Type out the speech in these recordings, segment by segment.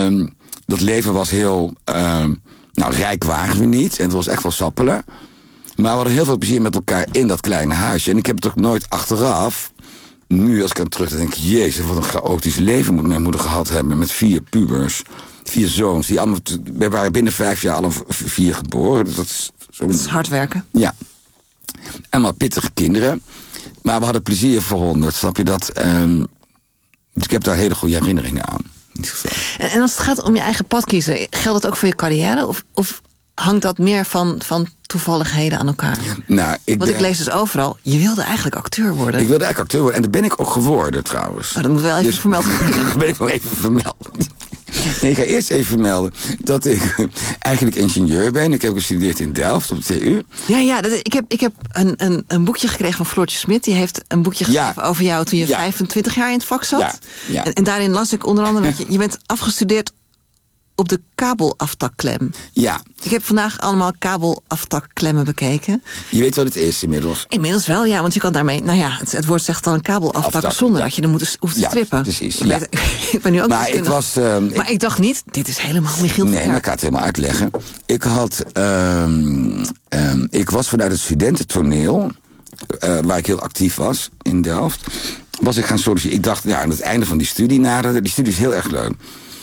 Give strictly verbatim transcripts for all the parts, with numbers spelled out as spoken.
Um, dat leven was heel... Um, nou, rijk waren we niet. En het was echt wel sappelen. Maar we hadden heel veel plezier met elkaar in dat kleine huisje. En ik heb het ook nooit achteraf... Nu, als ik aan terug denk, jezus, wat een chaotisch leven moet mijn moeder gehad hebben. Met vier pubers, vier zoons. Die allemaal, we waren binnen vijf jaar alle vier geboren. Dus dat is, zo... dat is hard werken. Ja. En maar pittige kinderen. Maar we hadden plezier voor honderd, snap je dat? Um, dus ik heb daar hele goede herinneringen aan. En, en als het gaat om je eigen pad kiezen, geldt dat ook voor je carrière? Of, of hangt dat meer van, van toevalligheden aan elkaar? Nou, ik Want ben... ik lees dus overal, je wilde eigenlijk acteur worden. Ik wilde eigenlijk acteur worden. En dat ben ik ook geworden, trouwens. Oh, dat moet wel even dus, vermeld worden. Dat ben ik wel even vermelden. Nee, ik ga eerst even vermelden dat ik eigenlijk ingenieur ben. Ik heb gestudeerd in Delft op de T U. Ja, ja dat, ik heb, ik heb een, een, een boekje gekregen van Floortje Smit. Die heeft een boekje geschreven ja. over jou toen je ja. vijfentwintig jaar in het vak zat. Ja. Ja. En, en daarin las ik onder andere dat je, je bent afgestudeerd op de kabelaftakklem. Ja. Ik heb vandaag allemaal kabelaftakklemmen bekeken. Je weet wat het is inmiddels. Inmiddels wel, ja, want je kan daarmee... Nou ja, het, het woord zegt dan een kabelaftak Aftak, zonder ja. dat je er moet, hoeft te Ja, strippen. precies. Ik, Ja. weet, ik ben nu ook Maar ik was... Uh, maar ik, ik dacht niet, dit is helemaal Michiel Nee, Verkerk. maar ik ga het helemaal uitleggen. Ik had... Um, um, ik was vanuit het studententoneel... Uh, waar ik heel actief was in Delft... was ik gaan solliciteren. Ik dacht, ja, aan het einde van die studie naderde... Die studie is heel erg leuk.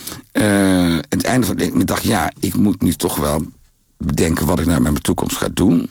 Uh, aan het einde van... Ik dacht, ja, ik moet nu toch wel bedenken... wat ik nou met mijn toekomst ga doen.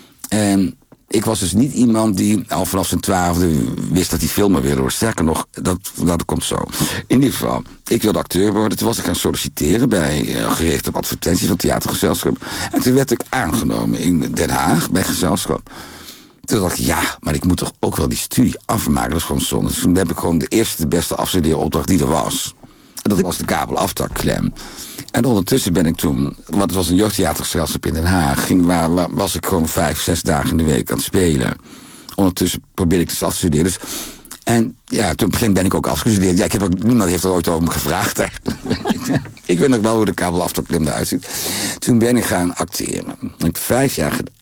En ik was dus niet iemand die al vanaf zijn twaalfde wist dat hij filmer wilde worden. Sterker nog, dat, dat komt zo. In ieder geval, ik wilde acteur worden. Toen was ik gaan solliciteren bij uh, gericht op advertenties van theatergezelschap. En toen werd ik aangenomen in Den Haag bij gezelschap. Toen dacht ik, ja, maar ik moet toch ook wel die studie afmaken. Dat is gewoon zonde. Dus toen heb ik gewoon de eerste, de beste afstudeeropdracht die er was. En dat was de kabelaftakklem. En ondertussen ben ik toen, want het was een jeugdtheatergezelschap in Den Haag, ging, waar, waar, was ik gewoon vijf, zes dagen in de week aan het spelen. Ondertussen probeerde ik dus af te studeren. Dus, en ja, toen begin ben ik ook afgestudeerd. Ja, ik heb ook, niemand heeft er ooit over me gevraagd. Ik weet nog wel hoe de kabelaftakklem eruit ziet. Toen ben ik gaan acteren. Ik heb vijf jaar gedaan.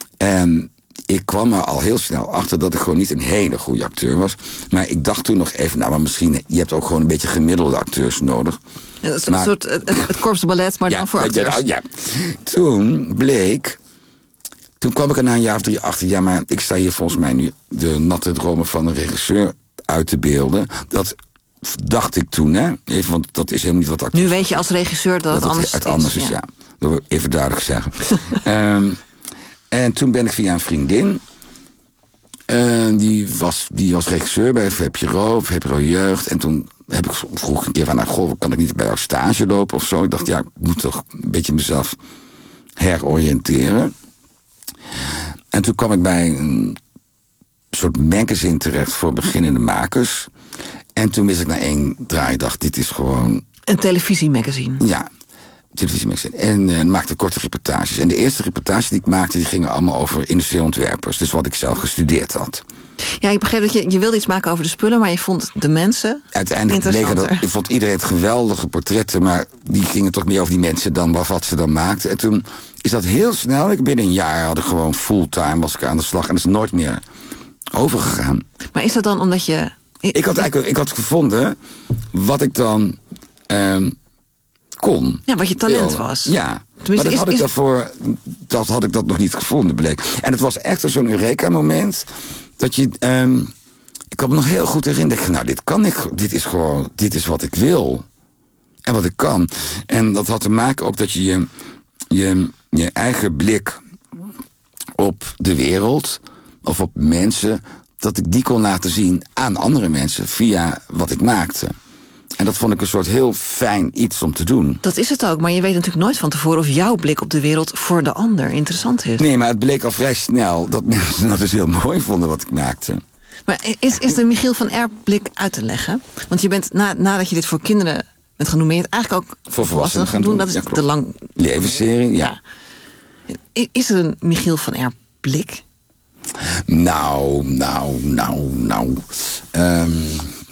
En ik kwam er al heel snel achter dat ik gewoon niet een hele goede acteur was. Maar ik dacht toen nog even, nou, maar misschien, je hebt ook gewoon een beetje gemiddelde acteurs nodig. Ja, dat is een maar, soort het, het Korps de Ballet, maar ja, dan voor acteurs. Ja, ja. Toen bleek, toen kwam ik er na een jaar of drie achter, ja, maar ik sta hier volgens mij nu de natte dromen van een regisseur uit te beelden. Dat dacht ik toen, hè. Even, want dat is helemaal niet wat acteurs. Nu weet je als regisseur dat, dat het anders het is. anders is, ja. ja. Dat wil ik even duidelijk zeggen. um, En toen ben ik via een vriendin... Uh, die, was, die was regisseur bij V P R O, V P R O Jeugd. En toen heb ik, vroeg ik een keer van... Nou, goh, kan ik niet bij jou stage lopen of zo? Ik dacht, ja, ik moet toch een beetje mezelf heroriënteren. En toen kwam ik bij een soort magazine terecht... voor beginnende makers. En toen wist ik na één draai, dacht, dit is gewoon... Een televisiemagazine? Ja. Televisiemagazine. En uh, maakte korte reportages. En de eerste reportages die ik maakte, die gingen allemaal over industriële ontwerpers. Dus wat ik zelf gestudeerd had. Ja, ik begreep dat je, je wilde iets maken over de spullen, maar je vond de mensen uiteindelijk bleek dat, ik vond iedereen het geweldige portretten, maar die gingen toch meer over die mensen dan wat ze dan maakten. En toen is dat heel snel, ik binnen een jaar had ik gewoon fulltime, was ik aan de slag. En dat is nooit meer overgegaan. Maar is dat dan omdat je... Ik had eigenlijk, ik had gevonden wat ik dan... Um, kon. Ja, wat je talent was. Ja, Tenminste, maar dat is, had ik is... daarvoor, dat had ik dat nog niet gevonden, bleek. En het was echt zo'n Eureka-moment, dat je, um, ik kan me nog heel goed herinneren, nou, dit kan ik, dit is gewoon, dit is wat ik wil. En wat ik kan. En dat had te maken ook dat je je, je, je eigen blik op de wereld, of op mensen, dat ik die kon laten zien aan andere mensen, via wat ik maakte. En dat vond ik een soort heel fijn iets om te doen. Dat is het ook, maar je weet natuurlijk nooit van tevoren... of jouw blik op de wereld voor de ander interessant is. Nee, maar het bleek al vrij snel dat mensen dat dus heel mooi vonden wat ik maakte. Maar is, is de Michiel van Erp blik uit te leggen? Want je bent, na, nadat je dit voor kinderen bent genoemd... eigenlijk ook voor volwassenen gaan doen. Dat is ja, de lang... levensserie, ja. ja. Is er een Michiel van Erp blik? Nou, nou, nou, nou... Um...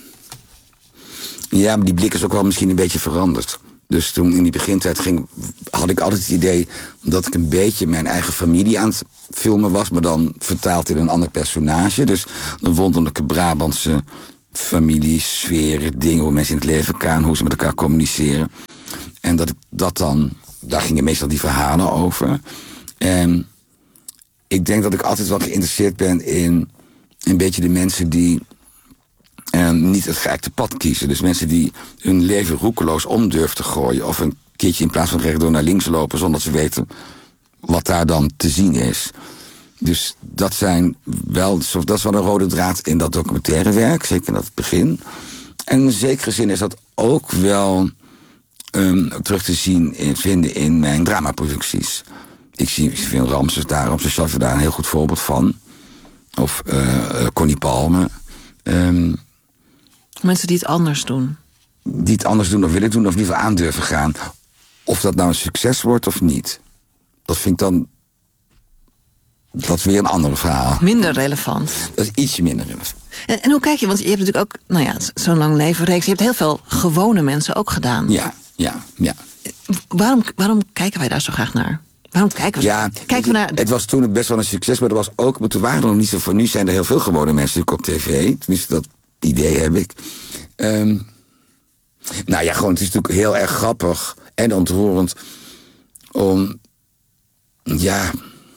Ja, maar die blik is ook wel misschien een beetje veranderd. Dus toen in die begintijd ging, had ik altijd het idee dat ik een beetje mijn eigen familie aan het filmen was, maar dan vertaald in een ander personage. Dus een wonderlijke Brabantse familie, sferen, dingen, hoe mensen in het leven gaan, hoe ze met elkaar communiceren. En dat ik dat dan, daar gingen meestal die verhalen over. En ik denk dat ik altijd wel geïnteresseerd ben in een beetje de mensen die en niet het geëikte pad kiezen. Dus mensen die hun leven roekeloos om durven te gooien. Of een keertje in plaats van rechtdoor naar links lopen zonder dat ze weten wat daar dan te zien is. Dus dat zijn wel, dat is wel een rode draad in dat documentaire werk, zeker in dat begin. En in zekere zin is dat ook wel um, terug te zien in, vinden in mijn dramaproducties. Ik zie, ik vind Ramses daar, Ramses Shaffi daar een heel goed voorbeeld van. Of uh, Connie Palme. Um, Mensen die het anders doen. Die het anders doen of willen doen of in ieder geval aandurven gaan. Of dat nou een succes wordt of niet. Dat vind ik dan... Dat is weer een ander verhaal. Minder relevant. Dat is ietsje minder relevant. En, en hoe kijk je, want je hebt natuurlijk ook, nou ja, zo'n lang leven reeks. Je hebt heel veel gewone mensen ook gedaan. Ja, ja, ja. Waarom, waarom kijken wij daar zo graag naar? Waarom kijken we, ja, kijken we naar... Het was toen best wel een succes, maar er was ook... Maar toen waren er nog niet zo voor. Nu zijn er heel veel gewone mensen op tv. Tenminste, dat idee heb ik. Um, nou ja, gewoon, het is natuurlijk heel erg grappig en ontroerend om... Ja...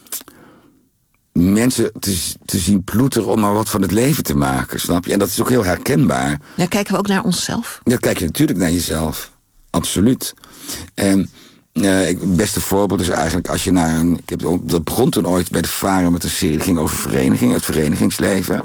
mensen te, te zien ploeteren om maar wat van het leven te maken, snap je? En dat is ook heel herkenbaar. Ja, kijken we ook naar onszelf? Ja, kijk je natuurlijk naar jezelf. Absoluut. En uh, het beste voorbeeld is eigenlijk als je naar een... Ik heb, dat begon toen ooit bij de Varen met een serie, die ging over vereniging, het verenigingsleven.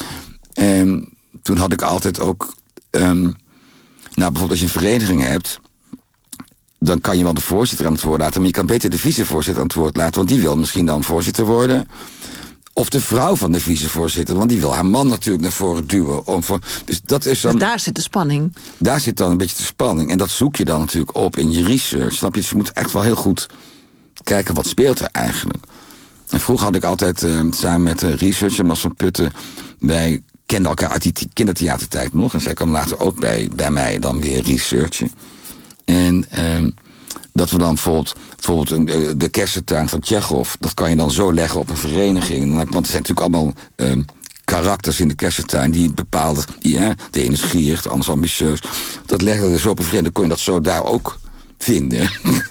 En toen had ik altijd ook... Um, nou, bijvoorbeeld als je een vereniging hebt... dan kan je wel de voorzitter aan het woord laten... maar je kan beter de vicevoorzitter aan het woord laten... want die wil misschien dan voorzitter worden. Of de vrouw van de vicevoorzitter... want die wil haar man natuurlijk naar voren duwen. Om voor, dus dat is dan, dus daar zit de spanning. Daar zit dan een beetje de spanning. En dat zoek je dan natuurlijk op in je research. Snap je? Dus je moet echt wel heel goed kijken wat speelt er eigenlijk. En vroeger had ik altijd uh, samen met de researcher Mas van Putten... wij kenden elkaar uit die kindertheatertijd nog... en zij kwam later ook bij, bij mij dan weer researchen... En uh, dat we dan bijvoorbeeld, bijvoorbeeld uh, de kersentuin van Tsjechov... dat kan je dan zo leggen op een vereniging. Want er zijn natuurlijk allemaal uh, karakters in de kersentuin... die bepaalde, die, uh, de ene is gierig, de ander is ambitieus. Dat leggen we zo op een vereniging, dan kon je dat zo daar ook vinden.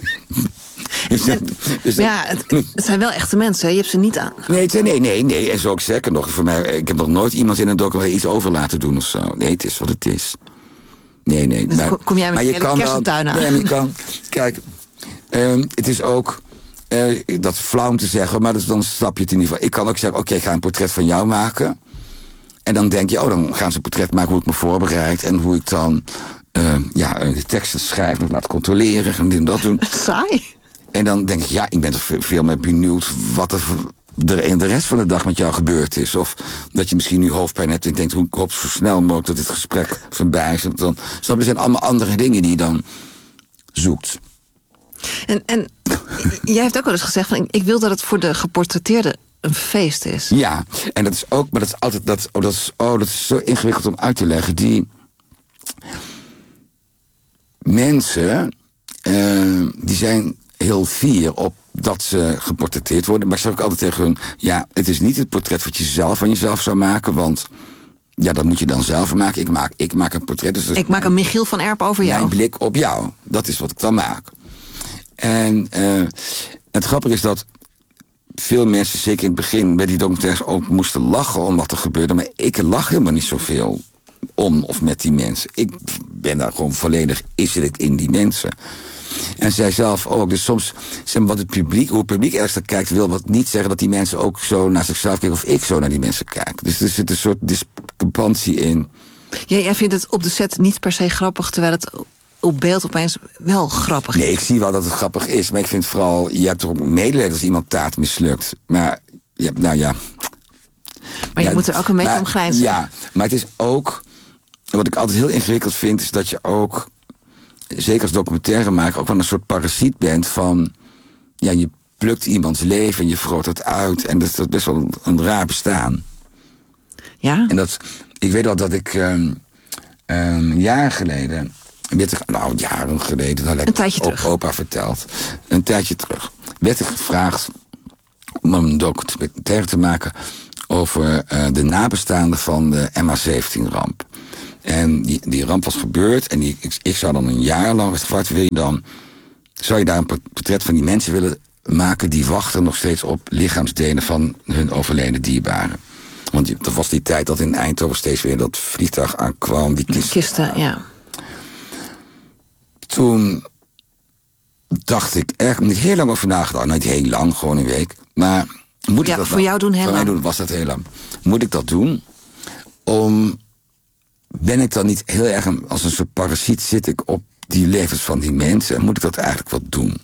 dus dat, dus dat, ja, het, het zijn wel echte mensen, je hebt ze niet aan. Nee, nee, nee, nee. En zo ook zeker nog. Voor mij, ik heb nog nooit iemand in een documentaire iets over laten doen of zo. Nee, het is wat het is. Nee, nee. Dus maar, kom jij met maar je kan kersentuin aan? Nee, maar je kan... Kijk, um, het is ook... Uh, dat is flauw om te zeggen, maar dus dan stap je het in ieder geval. Ik kan ook zeggen, oké, okay, ik ga een portret van jou maken. En dan denk je, oh, dan gaan ze een portret maken hoe ik me voorbereid. En hoe ik dan uh, ja, de teksten schrijf, nog laat controleren en dit en dat doen. Saai. En dan denk ik, ja, ik ben toch veel meer benieuwd wat er... er in de rest van de dag met jou gebeurd is. Of dat je misschien nu hoofdpijn hebt en je denkt, hoe ik hoop zo snel mogelijk dat dit gesprek voorbij is. Dan, snap je, er zijn allemaal andere dingen die je dan zoekt. En, en jij hebt ook wel eens gezegd, van, ik wil dat het voor de geportretteerde een feest is. Ja, en dat is ook, maar dat is altijd, dat, oh, dat is, oh, dat is zo ingewikkeld om uit te leggen. Die mensen, uh, die zijn heel fier op dat ze geportretteerd worden. Maar ik zeg ook altijd tegen hun, ja, het is niet het portret wat je zelf van jezelf zou maken, want ja, dat moet je dan zelf maken. Ik maak, ik maak een portret. Dus ik maak een Michiel van Erp over jou. Mijn blik op jou. Dat is wat ik dan maak. En uh, het grappige is dat veel mensen, zeker in het begin, bij die documentaires ook moesten lachen om wat er gebeurde. Maar ik lach helemaal niet zoveel om of met die mensen. Ik ben daar gewoon volledig inzet in die mensen. En zij zelf ook. Dus soms, zeg maar, wat het publiek, hoe het publiek ergens naar kijkt, wil wat niet zeggen dat die mensen ook zo naar zichzelf kijken of ik zo naar die mensen kijk. Dus er zit een soort discrepantie in. Ja, jij vindt het op de set niet per se grappig, terwijl het op beeld opeens wel grappig is. Nee, ik zie wel dat het grappig is, maar ik vind vooral, je hebt toch medelijden als iemand taart mislukt. Maar, ja, nou ja. Maar je ja, moet er ook een beetje maar, om grijnzen. Ja, maar het is ook, wat ik altijd heel ingewikkeld vind, is dat je ook, zeker als documentairemaker, ook wel een soort parasiet bent van, ja, je plukt iemands leven en je vergroot het uit. En dat is best wel een, een raar bestaan. Ja? En dat, ik weet al dat ik um, um, jaren geleden, werd er, nou jaren geleden, dat heb ik tijdje op terug. opa verteld, een tijdje terug, werd ik gevraagd om een documentaire te maken over uh, de nabestaanden van de M H zeventien ramp. En die, die ramp was gebeurd. En die, ik, ik zou dan een jaar lang gevraagd, wil je dan, zou je daar een portret van die mensen willen maken die wachten nog steeds op lichaamsdelen van hun overleden dierbaren. Want dat was die tijd dat in Eindhoven steeds weer dat vliegtuig aankwam. Die kisten, kisten, ja. Toen dacht ik, echt, heb ik heel lang over nagedacht. Niet heel lang, gewoon een week. Maar moet ja, ik dat voor nou, jou doen heel voor lang. mij doen was dat heel lang. Moet ik dat doen? Om, ben ik dan niet heel erg een, als een soort parasiet zit ik op die levens van die mensen? En moet ik dat eigenlijk wat doen?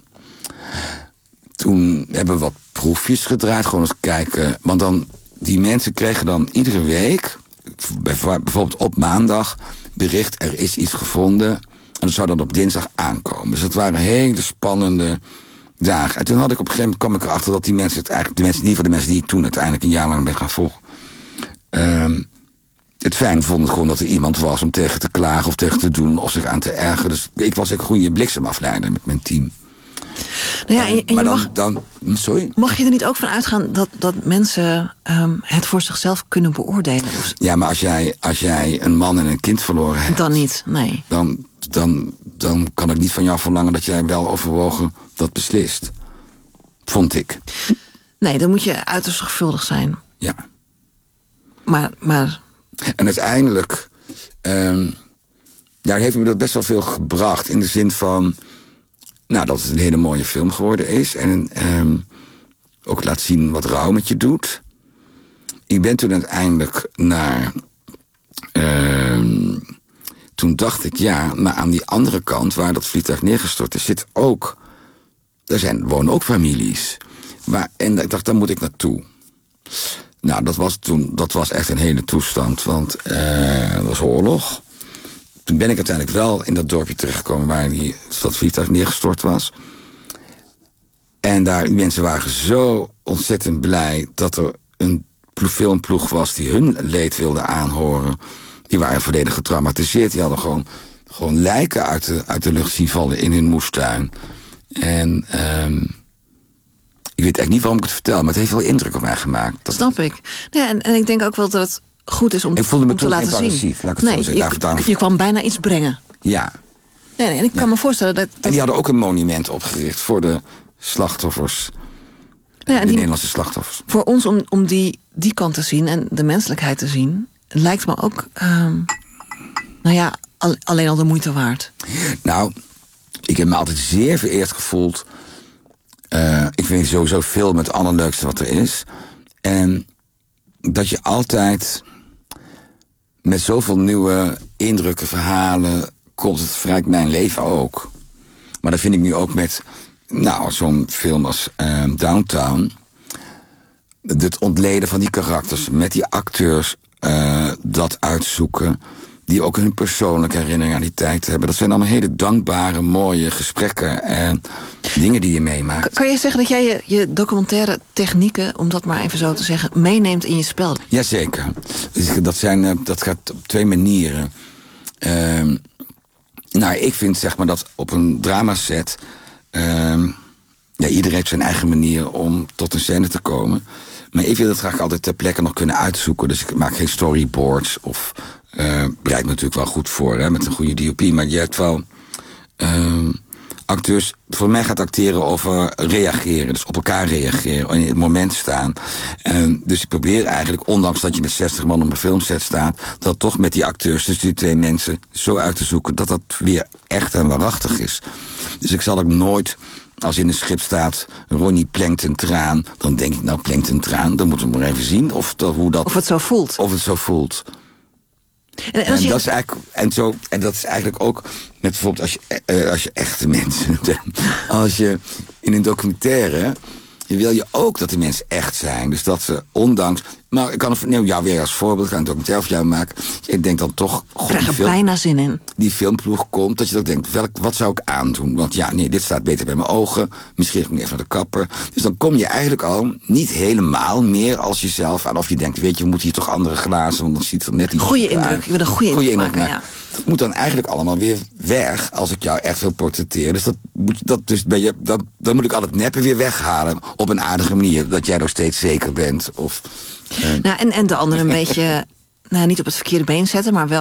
Toen hebben we wat proefjes gedraaid, gewoon eens kijken. Want dan, die mensen kregen dan iedere week, bijvoorbeeld op maandag, bericht, er is iets gevonden. En dat zou dan op dinsdag aankomen. Dus het waren hele spannende dagen. En toen had ik op een gegeven moment, kwam ik erachter dat die mensen het eigenlijk, de mensen, in ieder geval de mensen die ik toen uiteindelijk een jaar lang ben gaan volgen, um, het fijn vonden gewoon dat er iemand was om tegen te klagen of tegen te doen of zich aan te ergeren. Dus ik was een goede bliksemafleider met mijn team. Nou ja, en, en maar je dan, mag, dan, sorry? mag je er niet ook van uitgaan dat, dat mensen um, het voor zichzelf kunnen beoordelen? Ja, maar als jij, als jij een man en een kind verloren hebt, dan niet, nee. Dan, dan, dan kan ik niet van jou verlangen dat jij wel overwogen dat beslist. Vond ik. Nee, dan moet je uiterst zorgvuldig zijn. Ja. Maar, maar... En uiteindelijk, um, daar heeft me dat best wel veel gebracht. In de zin van, nou, dat het een hele mooie film geworden is. En um, ook laat zien wat rouw met je doet. Ik ben toen uiteindelijk naar... Um, toen dacht ik, ja, maar aan die andere kant, waar dat vliegtuig neergestort is, zit ook... Daar zijn, wonen ook families. Maar, en ik dacht, daar moet ik naartoe. Nou, dat was toen, dat was echt een hele toestand, want uh, dat was oorlog. Toen ben ik uiteindelijk wel in dat dorpje terechtgekomen waar die, dat vliegtuig neergestort was. En daar, die mensen waren zo ontzettend blij dat er een filmploeg was die hun leed wilde aanhoren. Die waren volledig getraumatiseerd. Die hadden gewoon, gewoon lijken uit de, uit de lucht zien vallen in hun moestuin. En um, ik weet echt niet waarom ik het vertel, maar het heeft wel indruk op mij gemaakt. Dat Snap ik. Ja, en, en ik denk ook wel dat het goed is om, ik voelde me om te toen laten geen zien. parasiet, laat ik het Nee, zo je, zeggen. je kwam bijna iets brengen. Ja. Nee, nee, en ik kan ja. me voorstellen dat, dat... En die hadden ook een monument opgericht voor de slachtoffers. Ja, de die, Nederlandse slachtoffers. Voor ons om, om die, die kant te zien en de menselijkheid te zien, lijkt me ook, um, nou ja, al, alleen al de moeite waard. Nou, ik heb me altijd zeer vereerd gevoeld. Uh, ik vind sowieso film het allerleukste wat er is. En dat je altijd met zoveel nieuwe indrukken, verhalen komt, het verrijkt mijn leven ook. Maar dat vind ik nu ook met, nou, zo'n film als uh, Downtown. Het ontleden van die karakters, met die acteurs uh, dat uitzoeken, die ook hun persoonlijke herinnering aan die tijd hebben. Dat zijn allemaal hele dankbare, mooie gesprekken en dingen die je meemaakt. Kan je zeggen dat jij je, je documentaire technieken, om dat maar even zo te zeggen, meeneemt in je spel? Jazeker. Dat, zijn, dat gaat op twee manieren. Uh, nou, ik vind zeg maar dat op een dramaset, uh, ja, iedereen heeft zijn eigen manier om tot een scène te komen. Maar ik wil dat graag altijd ter plekke nog kunnen uitzoeken. Dus ik maak geen storyboards of uh, bereid me natuurlijk wel goed voor, hè, met een goede D O P. Maar je hebt wel uh, acteurs. Voor mij gaat acteren over reageren. Dus op elkaar reageren. En in het moment staan. Uh, dus ik probeer eigenlijk, ondanks dat je met zestig man op een filmset staat, dat toch met die acteurs, dus die twee mensen, zo uit te zoeken dat dat weer echt en waarachtig is. Dus ik zal ook nooit, als in een schip staat, Ronnie plenkt een traan, dan denk ik, nou, plenkt een traan, dan moeten we maar even zien of, dat, hoe dat, of het zo voelt. Of het zo voelt. En, en, als je... en, dat is eigenlijk, en, zo, en dat is eigenlijk ook met bijvoorbeeld als je, uh, als je echte mensen, als je in een documentaire, je wil je ook dat de mensen echt zijn. Dus dat ze ondanks, maar ik kan het neem jou weer als voorbeeld, ik ga een documentaire over jou maken. Ik denk dan toch, ik krijg er film, bijna zin in. Die filmploeg komt, dat je dan denkt, welk, wat zou ik aandoen? Want ja, nee, dit staat beter bij mijn ogen. Misschien ga ik even naar de kapper. Dus dan kom je eigenlijk al niet helemaal meer als jezelf aan. Of je denkt, weet je, we moeten hier toch andere glazen, want dan ziet het er net iets goeie indruk, je wil een goede indruk, indruk maken, ja. Dat moet dan eigenlijk allemaal weer weg als ik jou echt wil portretteren. Dus, dat moet, dat, dus ben je, dat, dan moet ik al het neppen weer weghalen op een aardige manier. Dat jij nog steeds zeker bent. Of, uh... nou, en, en de andere een beetje, nou, niet op het verkeerde been zetten, maar wel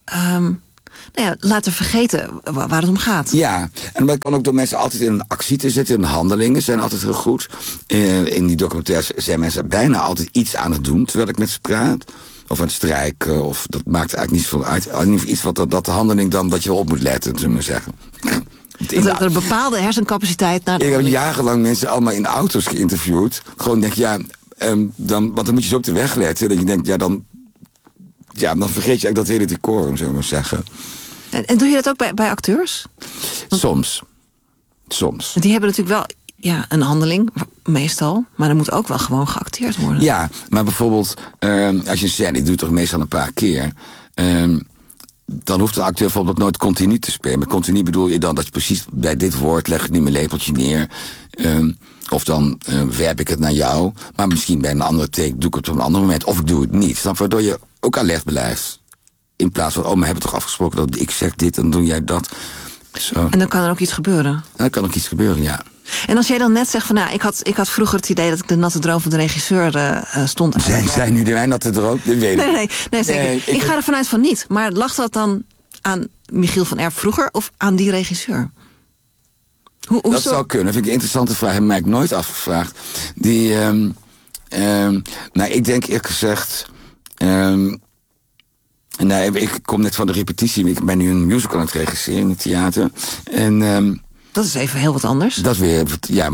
um, nou ja, laten vergeten waar het om gaat. Ja, en dat kan ook door mensen altijd in een actie te zetten. In handelingen zijn altijd heel goed. Uh, in die documentaires zijn mensen bijna altijd iets aan het doen terwijl ik met ze praat. Of aan het strijken, of dat maakt eigenlijk niet zoveel uit. In ieder geval iets wat dat, dat de handeling dan dat je op moet letten, zullen we maar zeggen. Dat er een bepaalde hersencapaciteit naar de Ik heb jarenlang mensen allemaal in auto's geïnterviewd. Gewoon denk ja, um, dan, want dan moet je zo op de weg letten. Dat je denkt, ja, dan, ja, dan vergeet je eigenlijk dat hele decorum, zullen we maar zeggen. En, en doe je dat ook bij, bij acteurs? Want, Soms. Soms. Die hebben natuurlijk wel ja, een handeling, meestal. Maar er moet ook wel gewoon geacteerd worden. Ja, maar bijvoorbeeld, um, als je een scène, ik doe het toch meestal een paar keer. Um, dan hoeft de acteur bijvoorbeeld nooit continu te spelen. Met continu bedoel je dan dat je precies bij dit woord leg ik nu mijn lepeltje neer. Um, of dan uh, werp ik het naar jou. Maar misschien bij een andere take doe ik het op een ander moment. Of ik doe het niet. Snap, waardoor je ook alert blijft. In plaats van, oh, maar we hebben toch afgesproken dat ik zeg dit en dan doe jij dat. Zo. En dan kan er ook iets gebeuren. Dan kan ook iets gebeuren, ja. En als jij dan net zegt van, nou, ik had, ik had vroeger het idee dat ik de natte droom van de regisseur uh, stond. Zijn, zijn nu de wij natte droom? Dat weet ik. Nee, nee, nee, zeker. Nee, ik, ik ga er vanuit van niet. Maar lag dat dan aan Michiel van Erp vroeger of aan die regisseur? Hoe, hoe dat zo... zou kunnen. Dat vind ik een interessante vraag. Heb ik mij nooit afgevraagd. Die, um, um, nou, ik denk eerlijk gezegd. Um, nou, ik kom net van de repetitie. Ik ben nu een musical aan het regisseren in het theater. En um, dat is even heel wat anders. Dat weer, ja.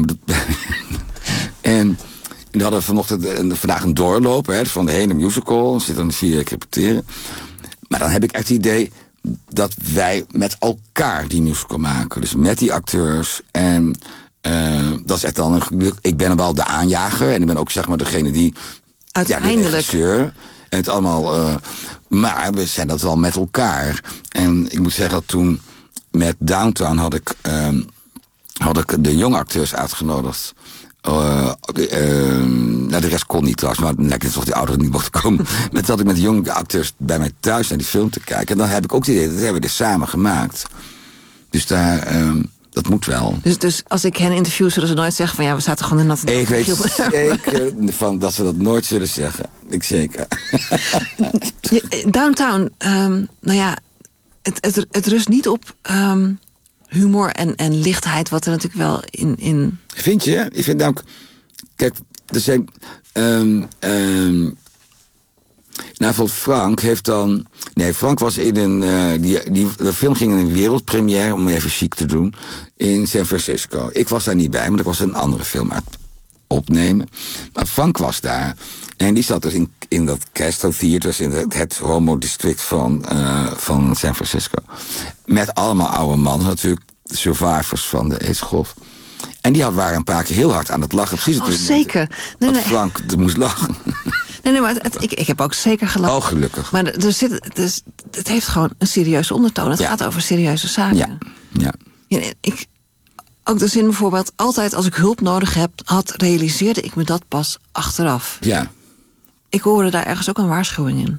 En we hadden vanochtend vandaag een doorloop hè, van de hele musical. We zitten dan vier weken repeteren. Maar dan heb ik echt het idee dat wij met elkaar die musical maken. Dus met die acteurs. En uh, dat is echt dan een. Ik ben wel de aanjager. En ik ben ook zeg maar degene die. Uiteindelijk. Ja, de regisseur. En het allemaal. Uh, maar we zijn dat wel met elkaar. En ik moet zeggen dat toen met Downtown had ik. Uh, had ik de jonge acteurs uitgenodigd. Uh, uh, nou, de rest kon niet trouwens, maar lijkt het alsof die ouderen niet mochten komen. Met dat ik met de jonge acteurs bij mij thuis naar die film te kijken. En dan heb ik ook het idee, dat hebben we dus samen gemaakt. Dus daar, uh, dat moet wel. Dus, dus als ik hen interview, zullen ze nooit zeggen van ja, we zaten gewoon in dat. Ik weet zeker van dat ze dat nooit zullen zeggen. Ik zeker. Downtown, um, nou ja, het, het, het rust niet op. Um, humor en, en lichtheid, wat er natuurlijk wel in... in... Vind je? Ik vind nou... Kijk, er zijn... Um, um, nou, voor Frank heeft dan... Nee, Frank was in een... Uh, die, die, de film ging in een wereldpremière, om even chic te doen, in San Francisco. Ik was daar niet bij, maar ik was een andere film aan het opnemen. Maar Frank was daar. En die zat dus in, in dat Castro Theaters, in het, het homo-district van, uh, van San Francisco. Met allemaal oude mannen natuurlijk, de survivors van de aidsgolf. En die waren een paar keer heel hard aan het lachen. Precies oh, zeker. Nee, dat nee. Frank er moest lachen. Nee, nee, maar het, het, ik, ik heb ook zeker gelachen. Oh, gelukkig. Maar er zit, het, is, het heeft gewoon een serieuze ondertoon. Het ja. gaat over serieuze zaken. Ja, ja. ja ik, ook de zin bijvoorbeeld, altijd als ik hulp nodig heb, had, realiseerde ik me dat pas achteraf. Ja. Ik hoorde daar ergens ook een waarschuwing in.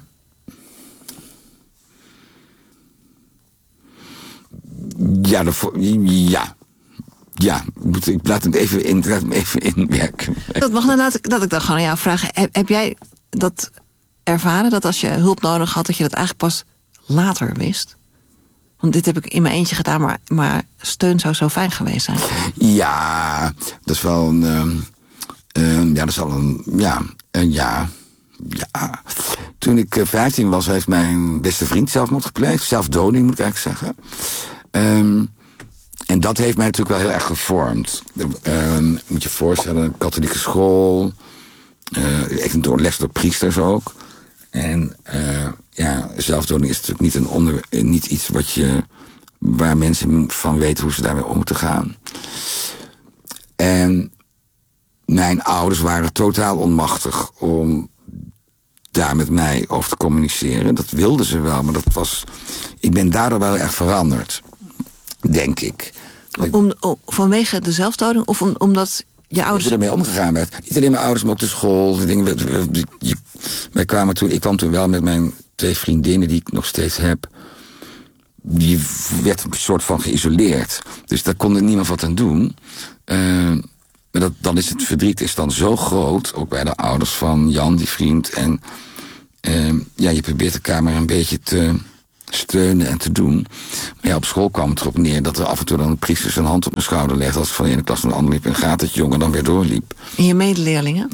Ja, de, ja. Ja, ik laat het even, in, laat hem even inwerken. Dat mag dan, dat ik, dat ik dan gewoon aan jou vragen. Heb, heb jij dat ervaren, dat als je hulp nodig had, dat je dat eigenlijk pas later wist? Want dit heb ik in mijn eentje gedaan, maar, maar steun zou zo fijn geweest zijn. Ja, dat is wel een... Um, um, ja, dat is al een... Ja, een ja... Ja, toen ik vijftien was, heeft mijn beste vriend zelfmoord gepleegd. Zelfdoding, moet ik eigenlijk zeggen. Um, en dat heeft mij natuurlijk wel heel erg gevormd. Um, moet je je voorstellen, een katholieke school. Uh, echt door les door priesters ook. En uh, ja, zelfdoding is natuurlijk niet, een onder, niet iets wat je, waar mensen van weten hoe ze daarmee om moeten gaan. En mijn ouders waren totaal onmachtig om daar met mij over te communiceren. Dat wilden ze wel, maar dat was... Ik ben daardoor wel erg veranderd. Denk ik. Om, om, vanwege de zelfdoding of om, omdat je ouders... Hoe ermee omgegaan werd. Niet alleen mijn ouders, maar ook de school. De dingen, je, wij kwamen toen, ik kwam toen wel met mijn twee vriendinnen die ik nog steeds heb. Die werd een soort van geïsoleerd. Dus daar kon er niemand wat aan doen. Uh, maar dat, dan is het verdriet is dan zo groot, ook bij de ouders van Jan, die vriend. En uh, ja, je probeert elkaar maar een beetje te steunen en te doen. Maar ja, op school kwam het erop neer dat er af en toe dan een priester zijn hand op mijn schouder legde als ik van de ene klas naar de andere liep en gaat het jongen dan weer doorliep. En je medeleerlingen?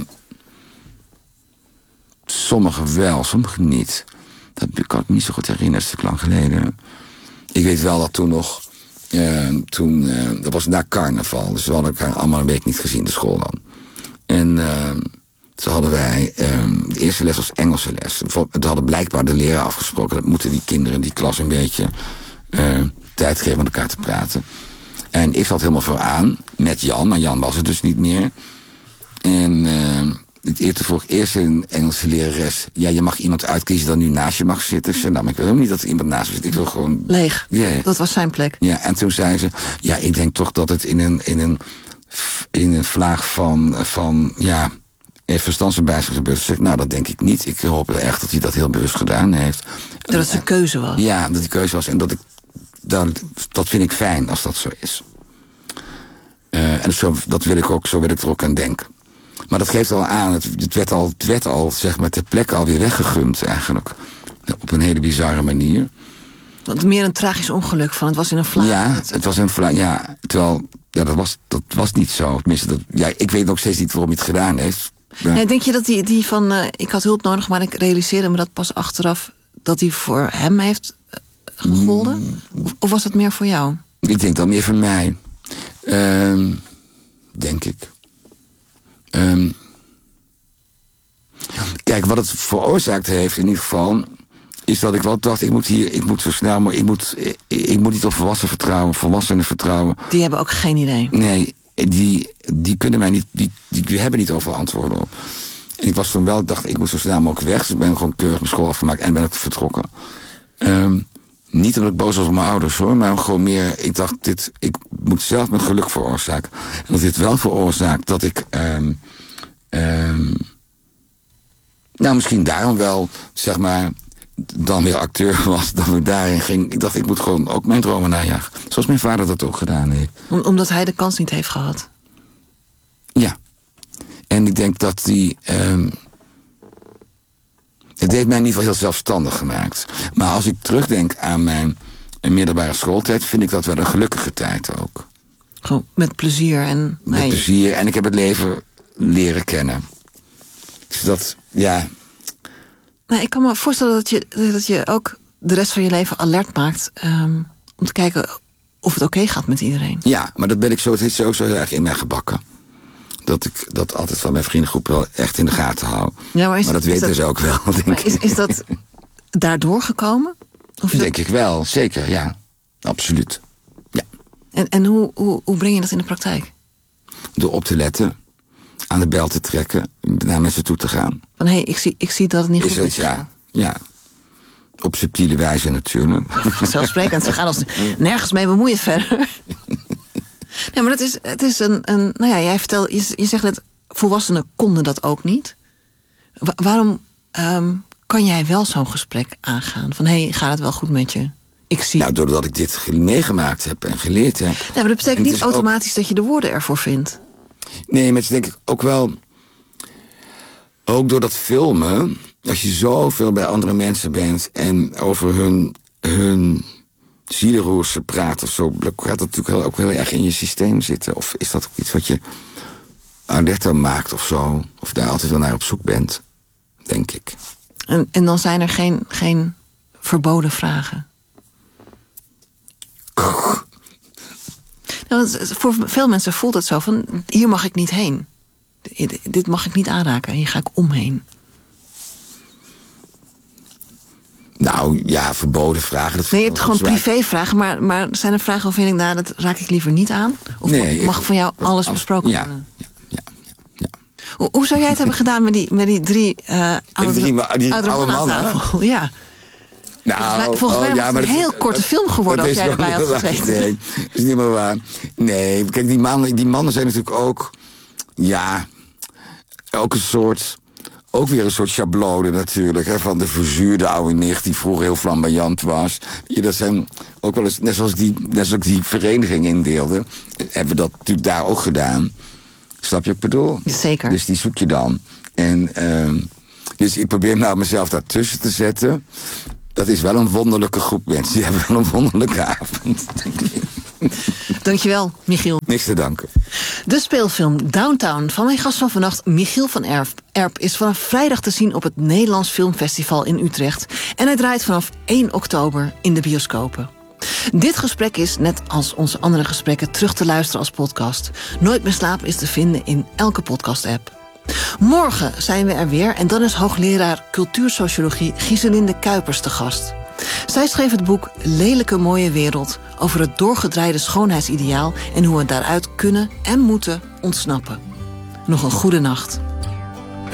Sommigen wel, sommigen niet. Dat kan ik me niet zo goed herinneren, dat is te lang geleden. Ik weet wel dat toen nog, uh, toen, uh, dat was na carnaval, dus we hadden elkaar allemaal een week niet gezien, de school dan. En uh, toen hadden wij, uh, de eerste les was Engelse les. Toen hadden blijkbaar de leraar afgesproken, dat moeten die kinderen, die klas een beetje uh, tijd geven om met elkaar te praten. En ik zat helemaal vooraan, met Jan, maar Jan was het dus niet meer. En uh, het eerste vroeg eerst een Engelse lerares, ja, je mag iemand uitkiezen dat nu naast je mag zitten. Ik zei, nou, maar ik wil helemaal niet dat er iemand naast me zit. Ik wil gewoon... Leeg. Yeah. Dat was zijn plek. Ja, en toen zei ze, ja, ik denk toch dat het in een, in een, in een vlaag van, van ja, verstandsverbijzing gebeurt. Ze zegt, nou, dat denk ik niet. Ik hoop echt dat hij dat heel bewust gedaan heeft. Dat het zijn keuze was. Ja, dat die keuze was. En dat ik, dat, dat vind ik fijn als dat zo is. Uh, en zo, dat wil ik ook, zo wil ik er ook aan denken. Maar dat geeft al aan, het, het, werd al, het werd al, zeg maar, ter plekke alweer weggegumd eigenlijk. Op een hele bizarre manier. Want meer een tragisch ongeluk van, het was in een vlaag. Ja, het was in een vlaag, ja. Terwijl, ja, dat was, dat was niet zo. Tenminste, dat, ja, ik weet nog steeds niet waarom hij het gedaan heeft. Ja. Nee, denk je dat die, die van, uh, ik had hulp nodig, maar ik realiseerde me dat pas achteraf, dat die voor hem heeft uh, gegolden? Mm. Of, of was het meer voor jou? Ik denk dan meer voor mij. Uh, denk ik. Um, kijk, wat het veroorzaakt heeft in ieder geval, is dat ik wel dacht, ik moet hier, ik moet zo snel, maar ik moet, ik, ik moet niet op volwassenen vertrouwen, volwassenen vertrouwen. Die hebben ook geen idee. Nee, die, die kunnen mij niet, die, die, die hebben niet overal antwoorden op. En ik was toen wel, dacht, ik moet zo snel mogelijk weg, dus ik ben gewoon keurig mijn school afgemaakt en ben ik vertrokken. Um, niet omdat ik boos was op mijn ouders hoor, maar gewoon meer, ik dacht, dit, ik moet zelf mijn geluk veroorzaken. En dat dit wel veroorzaakt dat ik, um, um, nou misschien daarom wel, zeg maar, dan weer acteur was, dat ik daarin ging. Ik dacht, ik moet gewoon ook mijn dromen najagen. Zoals mijn vader dat ook gedaan heeft. Om, omdat hij de kans niet heeft gehad? Ja. En ik denk dat die... Um, het heeft mij in ieder geval heel zelfstandig gemaakt. Maar als ik terugdenk aan mijn middelbare schooltijd, vind ik dat wel een gelukkige tijd ook. Gewoon met plezier en... Met nee. plezier. En ik heb het leven leren kennen. Dus dat, ja... Nou, ik kan me voorstellen dat je, dat je ook de rest van je leven alert maakt, Um, om te kijken of het oké okay gaat met iedereen. Ja, maar dat ben ik zo, het is zo, zo heel erg in mij gebakken. Dat ik dat altijd van mijn vriendengroep wel echt in de gaten hou. Ja, maar, is, maar dat weten dat, ze ook wel, denk maar is, is dat daardoor gekomen? Of denk dat... ik wel, zeker, ja. Absoluut. Ja. En, en hoe, hoe, hoe breng je dat in de praktijk? Door op te letten, aan de bel te trekken, naar mensen toe te gaan. Van hé, hey, ik, zie, ik zie dat het niet is goed is. Ja, ja. Op subtiele wijze natuurlijk. Vanzelfsprekend, ze gaan ons nergens mee bemoeien verder. Nee, maar dat is, het is een, een... Nou ja, jij vertelt, je, je zegt dat volwassenen konden dat ook niet. Wa- waarom um, kan jij wel zo'n gesprek aangaan? Van, hé, hey, gaat het wel goed met je? Ik zie... Nou, doordat ik dit meegemaakt heb en geleerd heb. Nee, maar dat betekent niet automatisch ook... dat je de woorden ervoor vindt. Nee, maar het is denk ik ook wel... Ook door dat filmen, als je zoveel bij andere mensen bent en over hun... hun zielenroersen praten of zo, gaat dat natuurlijk ook heel erg in je systeem zitten. Of is dat ook iets wat je alerter maakt of zo? Of daar altijd wel naar op zoek bent, denk ik. En, en dan zijn er geen, geen verboden vragen? Nou, voor veel mensen voelt het zo van, hier mag ik niet heen. Dit mag ik niet aanraken, hier ga ik omheen. Nou, ja, verboden vragen. Dat nee, je hebt gewoon privévragen, maar, maar zijn er vragen waarvan je denkt, nou, dat raak ik liever niet aan? Of nee, mag ik, van jou alles als, besproken ja, worden? Ja, ja, ja. Hoe, hoe zou jij het hebben gedaan met die, met die drie uh, oude, die, die, die oude mannen? mannen? Ja. Nou, volgens mij oh, ja, was het een heel korte film geworden als jij erbij had gezegd. Nee, dat is niet meer waar. Nee, kijk, die mannen, die mannen zijn natuurlijk ook, ja, ook een soort... Ook weer een soort schablone natuurlijk, hè, van de verzuurde oude nicht die vroeger heel flamboyant was. Ja, dat zijn ook wel eens, net zoals die, net zoals die vereniging indeelde, hebben we dat natuurlijk daar ook gedaan. Snap je wat ik bedoel? Zeker. Dus die zoek je dan. En, uh, dus ik probeer nou mezelf daartussen te zetten. Dat is wel een wonderlijke groep mensen. Die hebben wel een wonderlijke avond. Dankjewel, Michiel. Niks te danken. De speelfilm Downtown van mijn gast van vannacht, Michiel van Erp, is vanaf vrijdag te zien op het Nederlands Filmfestival in Utrecht. En hij draait vanaf één oktober in de bioscopen. Dit gesprek is, net als onze andere gesprekken, terug te luisteren als podcast. Nooit meer slapen is te vinden in elke podcast-app. Morgen zijn we er weer en dan is hoogleraar cultuursociologie Giselinde Kuipers te gast. Zij schreef het boek Lelijke mooie wereld over het doorgedraaide schoonheidsideaal en hoe we daaruit kunnen en moeten ontsnappen. Nog een goede nacht.